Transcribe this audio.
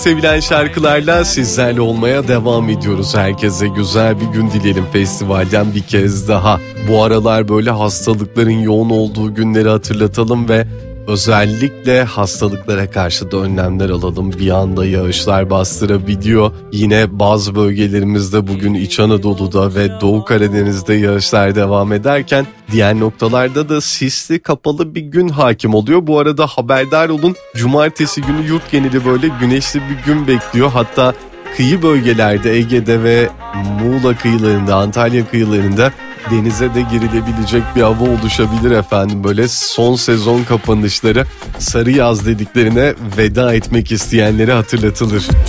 Sevilen şarkılarla sizlerle olmaya devam ediyoruz. Herkese güzel bir gün dileyelim festivalden bir kez daha. Bu aralar böyle hastalıkların yoğun olduğu günleri hatırlatalım ve özellikle hastalıklara karşı da önlemler alalım. Bir anda yağışlar bastırabiliyor. Yine bazı bölgelerimizde bugün İç Anadolu'da ve Doğu Karadeniz'de yağışlar devam ederken diğer noktalarda da sisli kapalı bir gün hakim oluyor. Bu arada haberdar olun, cumartesi günü yurt geneli böyle güneşli bir gün bekliyor. Hatta kıyı bölgelerde Ege'de ve Muğla kıyılarında, Antalya kıyılarında denize de girilebilecek bir hava oluşabilir efendim. Böyle son sezon kapanışları, sarı yaz dediklerine veda etmek isteyenlere hatırlatılır.